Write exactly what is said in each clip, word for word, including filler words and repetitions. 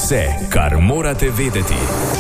Vse, kar morate vedeti.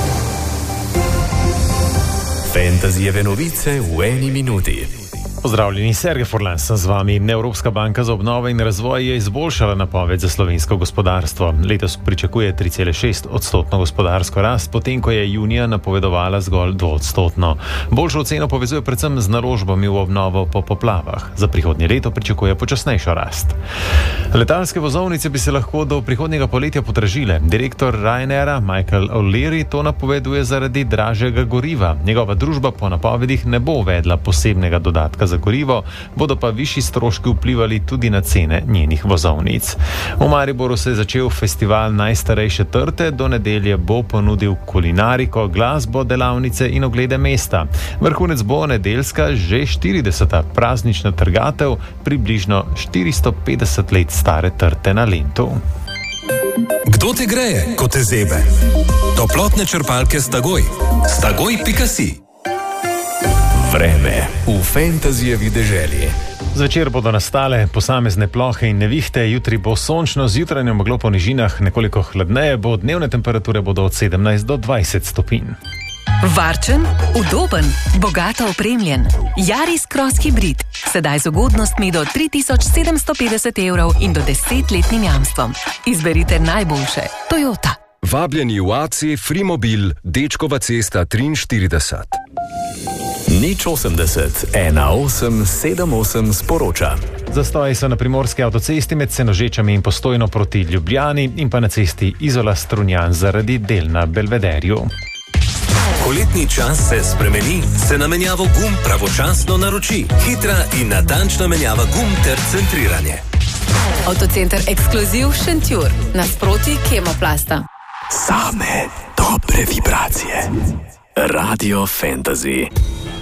Fantasyjeve novice v eni minuti. Pozdravljeni, Sergej Furlan sem z vami. Evropska banka za obnovo in razvoj je izboljšala napoved za slovensko gospodarstvo. Letos pričakuje tri cele šest odstotno gospodarsko rast, potem ko je junija napovedovala zgolj dvoodstotno. Boljšo oceno povezuje predvsem z naložbami v obnovo po poplavah. Za prihodnje leto pričakuje počasnejšo rast. Letalske vozovnice bi se lahko do prihodnjega poletja podražile. Direktor Ryanaira Michael O'Leary to napoveduje zaradi dražjega goriva. Njegova družba po napovedih ne bo uvedla posebnega dodatka za gorivo, bodo pa višji stroški vplivali tudi na cene njenih vozovnic. V Mariboru se je začel festival najstarejše trte, do nedelje bo ponudil kulinariko, glasbo, delavnice in oglede mesta. Vrhunec bo nedeljska že štirideseta praznična trgatev približno štiristo petdeset let stare trte na Lentu. Kdo te greje, ko te zebe? Toplotne črpalke Stagoj. Stagoj pika si. Vreme v Fantasyjevi deželi. Zvečer bodo nastale posamezne plohe in nevihte, jutri bo sončno, z jutranjo meglo po nižinah nekoliko hladneje bo, dnevne temperature bodo od sedemnajst do dvajset stopinj. Varčen, udoben, bogato opremljen. Yaris Cross Hybrid. Sedaj z ugodnostmi do tri tisoč sedemsto petdeset evrov in do desetletnim jamstvom. Izberite najboljše. Toyota. Vabljeni v A C Frimobil, Dečkova cesta triinštirideset. Nič osemdeset, ena osem sedem osem sporoča. Zastoji so na primorski avtocesti med Senožečami in Postojno proti Ljubljani in pa na cesti Izola-Strunjan zaradi del na Belvederju. Ko letni čas se spremeni, se na menjavo gum pravočasno naroči. Hitra in natančna menjava gum ter centriranje. Avtocenter Ekskluziv Šentjur, nasproti Kemoplasta. Same dobre vibracije. Radio Fantasy.